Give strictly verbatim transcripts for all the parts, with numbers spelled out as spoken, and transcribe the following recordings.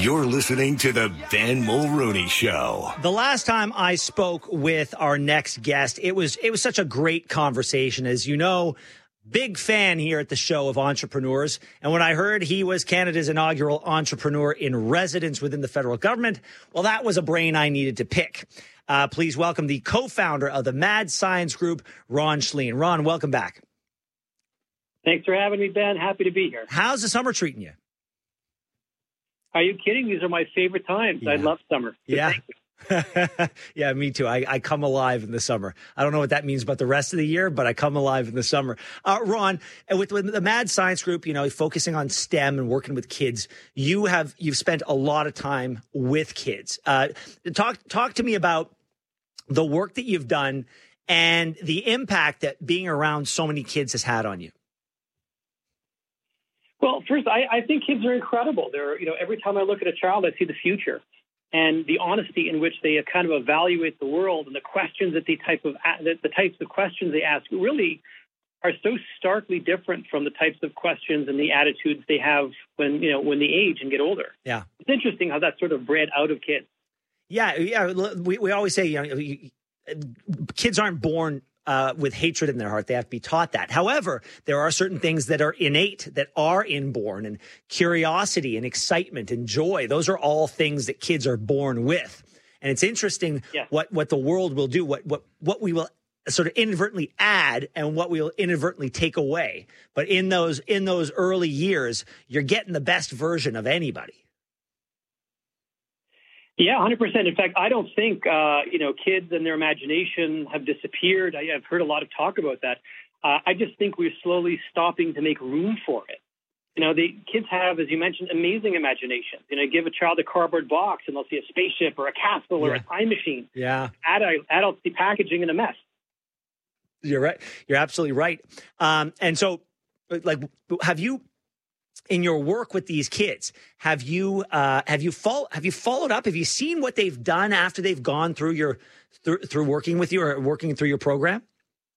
You're listening to the Ben Mulrooney Show. The last time I spoke with our next guest, it was it was such a great conversation. As you know, big fan here at the show of entrepreneurs. And when I heard he was Canada's inaugural entrepreneur in residence within the federal government, well, that was a brain I needed to pick. Uh, please welcome the co-founder of the Mad Science Group, Ron Schleen. Ron, welcome back. Thanks for having me, Ben. Happy to be here. How's the summer treating you? Are you kidding? These are my favorite times. Yeah. I love summer. So yeah. Yeah, me too. I, I come alive in the summer. I don't know what that means about the rest of the year, but I come alive in the summer. Uh, Ron, with, with the Mad Science Group, you know, focusing on STEM and working with kids, you have you've spent a lot of time with kids. Uh, talk talk to me about the work that you've done and the impact that being around so many kids has had on you. Well, first, I, I think kids are incredible. They're, you know, every time I look at a child, I see the future. And the honesty in which they kind of evaluate the world and the questions that the type of the types of questions they ask really are so starkly different from the types of questions and the attitudes they have when you know when they age and get older. Yeah, it's interesting how that's sort of bred out of kids. Yeah, yeah. We we always say, you know, kids aren't born Uh, with hatred in their heart. They have to be taught that. However, there are certain things that are innate, that are inborn, and curiosity and excitement and joy. Those are all things that kids are born with. And it's interesting yes. what, what the world will do, what, what, what we will sort of inadvertently add and what we'll inadvertently take away. But in those, in those early years, you're getting the best version of anybody. Yeah, one hundred percent. In fact, I don't think, uh, you know, kids and their imagination have disappeared. I, I've heard a lot of talk about that. Uh, I just think we're slowly stopping to make room for it. You know, the kids have, as you mentioned, amazing imagination. You know, give a child a cardboard box and they'll see a spaceship or a castle or yeah. a time machine. Yeah. Adult, adults see packaging in a mess. You're right. You're absolutely right. Um, and so, like, have you... in your work with these kids, have you uh, have you follow, have you followed up? Have you seen what they've done after they've gone through your through, through working with you or working through your program?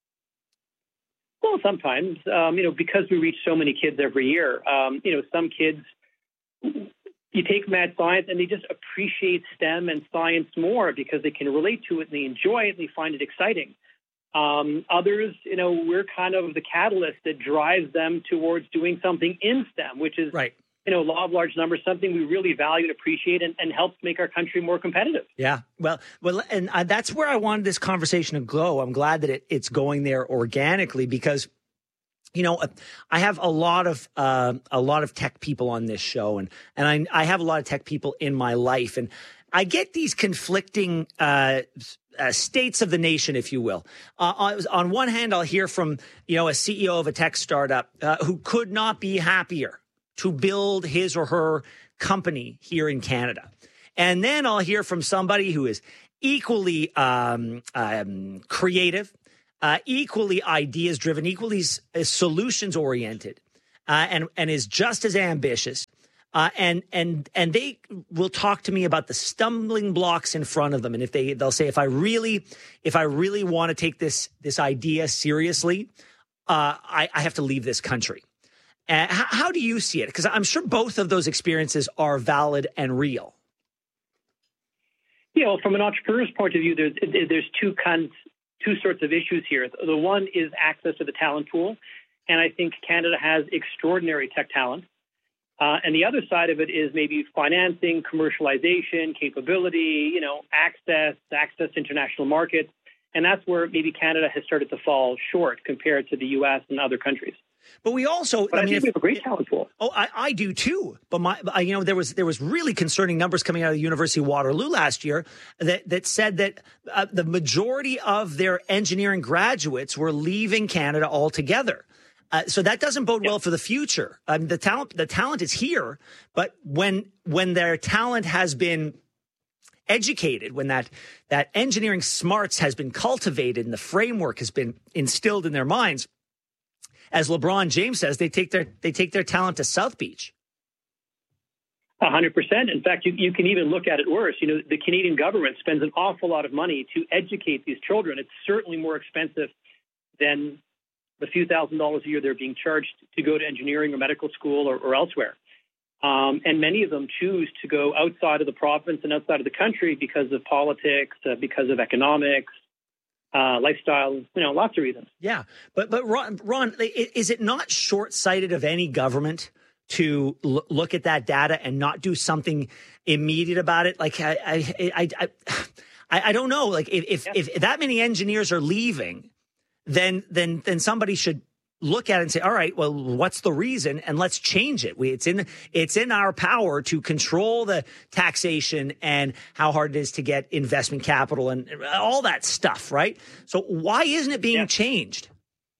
Well, sometimes um, you know because we reach so many kids every year. Um, you know, some kids you take Mad Science and they just appreciate STEM and science more because they can relate to it and they enjoy it and they find it exciting. Um, others, you know, we're kind of the catalyst that drives them towards doing something in STEM, which is, right. you know, law of large numbers, something we really value and appreciate and, and helps make our country more competitive. Yeah, well, well, and uh, that's where I wanted this conversation to go. I'm glad that it, it's going there organically because, you know, I have a lot of uh, a lot of tech people on this show, and and I, I have a lot of tech people in my life, and I get these conflicting uh, uh, states of the nation, if you will. Uh, on, on one hand, I'll hear from, you know, a C E O of a tech startup uh, who could not be happier to build his or her company here in Canada. And then I'll hear from somebody who is equally um, um, creative, uh, equally ideas driven, equally uh, solutions oriented, uh, and, and is just as ambitious. Uh, and and and they will talk to me about the stumbling blocks in front of them, and if they they'll say if I really if I really want to take this this idea seriously, uh, I, I have to leave this country. Uh, how, how do you see it? Because I'm sure both of those experiences are valid and real. You know, from an entrepreneur's point of view, there's there's two kinds two sorts of issues here. The one is access to the talent pool, and I think Canada has extraordinary tech talent. Uh, and the other side of it is maybe financing, commercialization, capability, you know, access, access to international markets. And that's where maybe Canada has started to fall short compared to the U S and other countries. But we also, but I, I mean, think if, we have a great talent pool. Oh, I, I do too. But my, I, you know, there was there was really concerning numbers coming out of the University of Waterloo last year that that said that uh, the majority of their engineering graduates were leaving Canada altogether. Uh, so that doesn't bode well for the future. Um, the talent, the talent is here, but when when their talent has been educated, when that that engineering smarts has been cultivated and the framework has been instilled in their minds, as LeBron James says, they take their they take their talent to South Beach. A hundred percent. In fact, you, you can even look at it worse. You know, the Canadian government spends an awful lot of money to educate these children. It's certainly more expensive than the few thousand dollars a year they're being charged to go to engineering or medical school or, or elsewhere. Um, and many of them choose to go outside of the province and outside of the country because of politics, uh, because of economics, uh, lifestyle, you know, lots of reasons. Yeah. But, but Ron, Ron, is it not short-sighted of any government to l- look at that data and not do something immediate about it? Like, I, I, I, I, I, I don't know. Like, if, if, yeah. if that many engineers are leaving, then, then, then somebody should look at it and say, all right, well, what's the reason? And let's change it. We, it's in, it's in our power to control the taxation and how hard it is to get investment capital and all that stuff, right? So why isn't it being yeah. changed?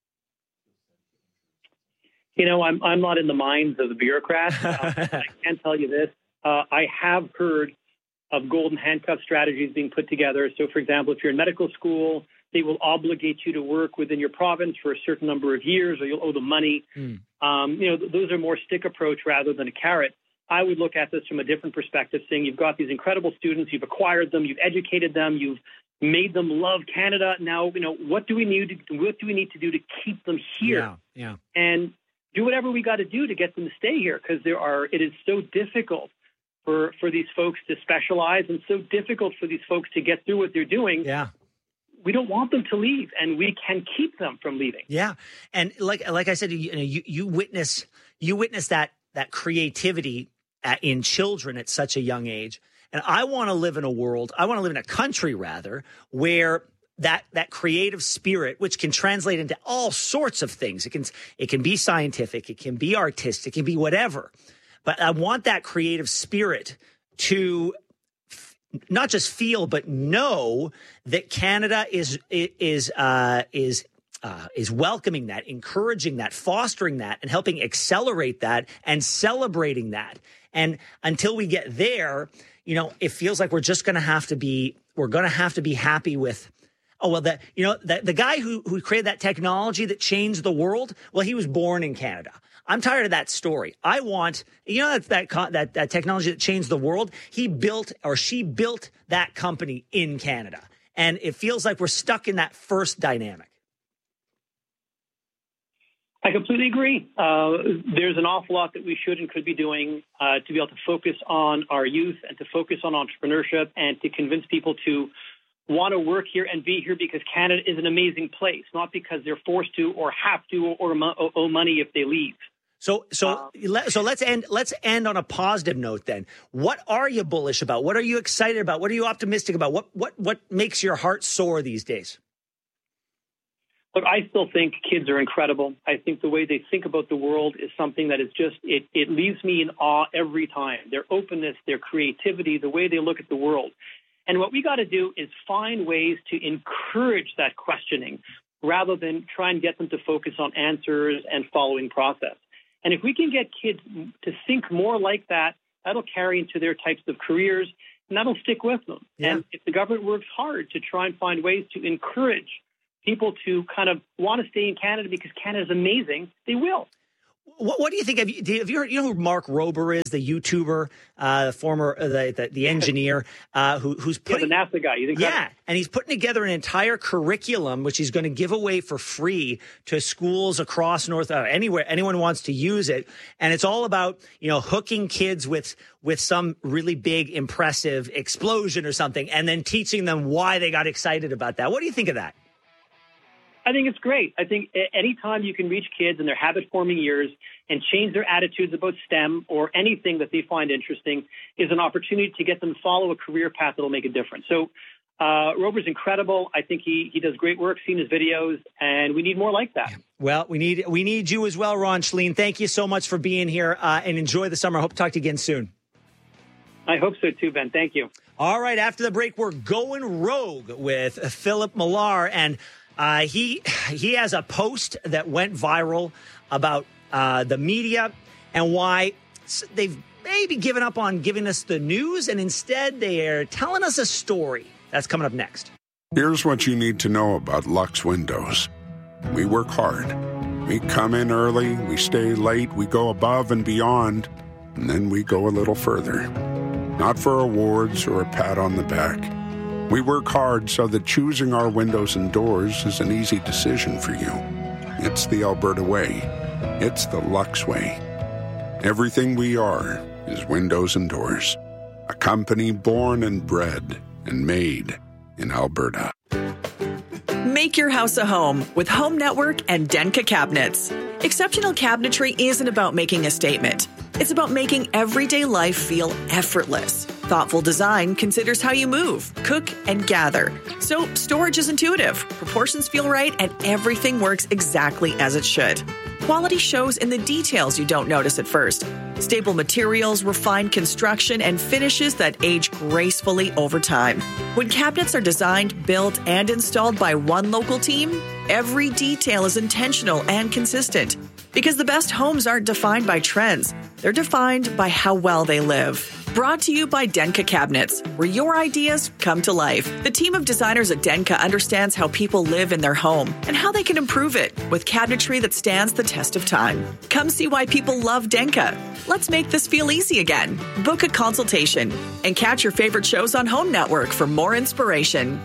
You know, I'm, I'm not in the minds of the bureaucrats. uh, I can tell you this. Uh, I have heard of golden handcuff strategies being put together. So, for example, if you're in medical school, they will obligate you to work within your province for a certain number of years, or you'll owe them money. Mm. Um, you know, th- those are more stick approach rather than a carrot. I would look at this from a different perspective, saying you've got these incredible students, you've acquired them, you've educated them, you've made them love Canada. Now, you know, what do we need to, what do we need to do to keep them here? Yeah, yeah. And do whatever we got to do to get them to stay here, because there are. It is so difficult for for these folks to specialize, and so difficult for these folks to get through what they're doing. Yeah. We don't want them to leave, and we can keep them from leaving. Yeah, and like like I said, you know, you, you witness you witness that that creativity at, in children at such a young age, and I want to live in a world. I want to live in a country rather where that that creative spirit, which can translate into all sorts of things. It can it can be scientific, it can be artistic, it can be whatever. But I want that creative spirit to not just feel, but know that Canada is is uh, is uh, is welcoming that, encouraging that, fostering that, and helping accelerate that, and celebrating that. And until we get there, you know, it feels like we're just going to have to be we're going to have to be happy with. Oh, well, that, you know, the, the guy who, who created that technology that changed the world, well, he was born in Canada. I'm tired of that story. I want, you know, that, that, that, that technology that changed the world. He built or she built that company in Canada. And it feels like we're stuck in that first dynamic. I completely agree. Uh, there's an awful lot that we should and could be doing uh, to be able to focus on our youth and to focus on entrepreneurship and to convince people to want to work here and be here because Canada is an amazing place, not because they're forced to or have to or, or owe money if they leave. So, so, um, so let's end. Let's end on a positive note. Then, what are you bullish about? What are you excited about? What are you optimistic about? What, what, what makes your heart soar these days? Look, I still think kids are incredible. I think the way they think about the world is something that is just it. It leaves me in awe every time. Their openness, their creativity, the way they look at the world. And what we got to do is find ways to encourage that questioning rather than try and get them to focus on answers and following process. And if we can get kids to think more like that, that'll carry into their types of careers, and that'll stick with them. Yeah. And if the government works hard to try and find ways to encourage people to kind of want to stay in Canada because Canada is amazing, they will. What, what do you think? Have you, have you heard? You know who Mark Rober is, the YouTuber, uh, the former uh, the, the the engineer, uh, who who's putting yeah, the NASA guy. You think yeah, that? And he's putting together an entire curriculum which he's going to give away for free to schools across North uh, anywhere anyone wants to use it, and it's all about you know hooking kids with with some really big impressive explosion or something, and then teaching them why they got excited about that. What do you think of that? I think it's great. I think anytime you can reach kids in their habit-forming years and change their attitudes about STEM or anything that they find interesting is an opportunity to get them to follow a career path that will make a difference. So uh, Rober's incredible. I think he he does great work, seen his videos, and we need more like that. Well, we need we need you as well, Ron Schleen. Thank you so much for being here, uh, and enjoy the summer. I hope to talk to you again soon. I hope so too, Ben. Thank you. All right, after the break, we're going rogue with Philip Millar, and Uh, he he has a post that went viral about uh, the media and why they've maybe given up on giving us the news, and instead they are telling us a story. That's coming up next. Here's what you need to know about Lux Windows. We work hard. We come in early, we stay late, we go above and beyond, and then we go a little further. Not for awards or a pat on the back. We work hard so that choosing our windows and doors is an easy decision for you. It's the Alberta way. It's the Lux way. Everything we are is Windows and Doors, a company born and bred and made in Alberta. Make your house a home with Home Network and Denka Cabinets. Exceptional cabinetry isn't about making a statement. It's about making everyday life feel effortless. Thoughtful design considers how you move, cook, and gather. So storage is intuitive, proportions feel right, and everything works exactly as it should. Quality shows in the details you don't notice at first. Stable materials, refined construction, and finishes that age gracefully over time. When cabinets are designed, built, and installed by one local team, every detail is intentional and consistent. Because the best homes aren't defined by trends, they're defined by how well they live. Brought to you by Denka Cabinets, where your ideas come to life. The team of designers at Denka understands how people live in their home and how they can improve it with cabinetry that stands the test of time. Come see why people love Denka. Let's make this feel easy again. Book a consultation and catch your favorite shows on Home Network for more inspiration.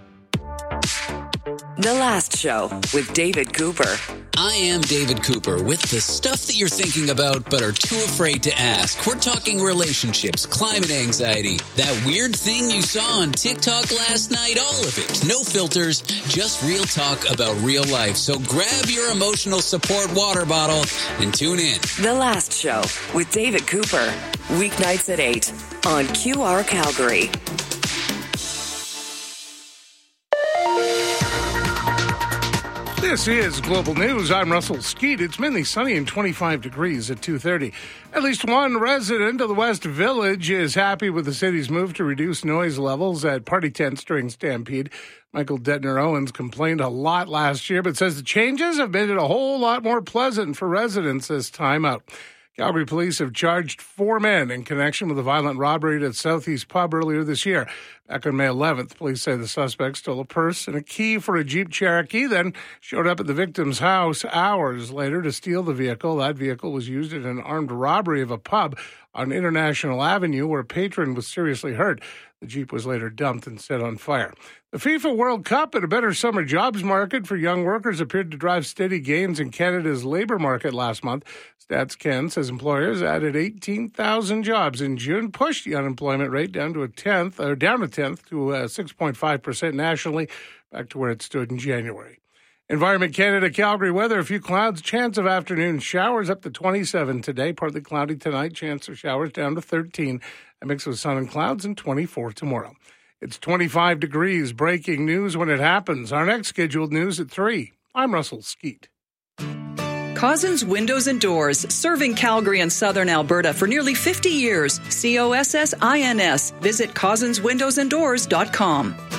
The Last Show with David Cooper. I am David Cooper with the stuff that you're thinking about but are too afraid to ask. We're talking relationships, climate anxiety, that weird thing you saw on TikTok last night, all of it. No filters, just real talk about real life. So grab your emotional support water bottle and tune in. The Last Show with David Cooper. Weeknights at eight on Q R Calgary. This is Global News. I'm Russell Skeet. It's mainly sunny and twenty-five degrees at two thirty. At least one resident of the West Village is happy with the city's move to reduce noise levels at party tents during Stampede. Michael Detner-Owens complained a lot last year, but says the changes have made it a whole lot more pleasant for residents this time out. Calgary police have charged four men in connection with a violent robbery at Southeast Pub earlier this year. Back on May eleventh, police say the suspect stole a purse and a key for a Jeep Cherokee, then showed up at the victim's house hours later to steal the vehicle. That vehicle was used in an armed robbery of a pub on International Avenue where a patron was seriously hurt. The Jeep was later dumped and set on fire. The FIFA World Cup and a better summer jobs market for young workers appeared to drive steady gains in Canada's labour market last month. Stats Can says employers added eighteen thousand jobs in June, pushed the unemployment rate down to a tenth, or down a tenth to uh, six point five percent nationally, back to where it stood in January. Environment Canada, Calgary weather, a few clouds, chance of afternoon showers up to twenty-seven today, partly cloudy tonight, chance of showers down to thirteen, a mix of sun and clouds, and twenty-four tomorrow. It's twenty-five degrees, breaking news when it happens. Our next scheduled news at three. I'm Russell Skeet. Cozzens Windows and Doors, serving Calgary and southern Alberta for nearly fifty years. C O S S I N S. Visit cozzens windows and doors dot com.